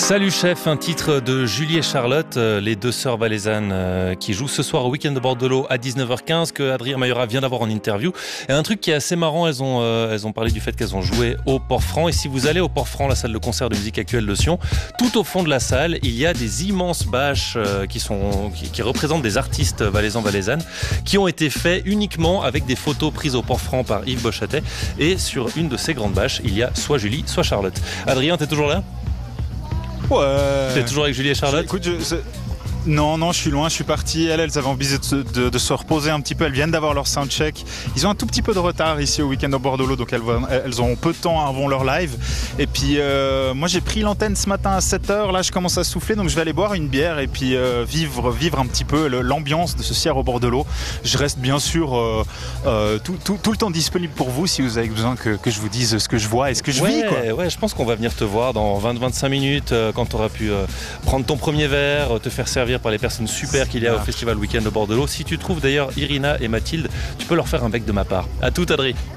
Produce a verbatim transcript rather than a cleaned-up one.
Salut chef, un titre de Julie et Charlotte, euh, les deux sœurs valaisannes euh, qui jouent ce soir au Week-end de Bordelot à dix-neuf heures quinze, que Adrien Mayora vient d'avoir en interview. Et un truc qui est assez marrant, elles ont, euh, elles ont parlé du fait qu'elles ont joué au Port-Franc. Et si vous allez au Port-Franc, la salle de concert de musique actuelle de Sion, tout au fond de la salle, il y a des immenses bâches euh, qui, sont, qui, qui représentent des artistes valaisans-valaisannes qui ont été faits uniquement avec des photos prises au Port-Franc par Yves Bochatet. Et sur une de ces grandes bâches, il y a soit Julie, soit Charlotte. Adrien, t'es toujours là ? Ouais. T'es toujours avec Julie et Charlotte ? Écoute, je, non, non, je suis loin, je suis parti. Elles, elles avaient envie de se, de, de se reposer un petit peu. Elles viennent d'avoir leur soundcheck. Ils ont un tout petit peu de retard ici au Week-end au Bordelot, donc elles, elles ont peu de temps avant leur live. Et puis, euh, moi, j'ai pris l'antenne ce matin à sept heures. Là, je commence à souffler, donc je vais aller boire une bière et puis euh, vivre, vivre un petit peu l'ambiance de ce soir au Bordelot. Je reste bien sûr euh, euh, tout, tout, tout le temps disponible pour vous si vous avez besoin que, que je vous dise ce que je vois et ce que je ouais, vis, quoi. Ouais, je pense qu'on va venir te voir dans vingt à vingt-cinq minutes euh, quand tu auras pu euh, prendre ton premier verre, te faire servir par les personnes super qu'il y a au Festival Week-end de Bordelot. Si tu trouves d'ailleurs Irina et Mathilde, tu peux leur faire un bec de ma part. À tout, Adrien.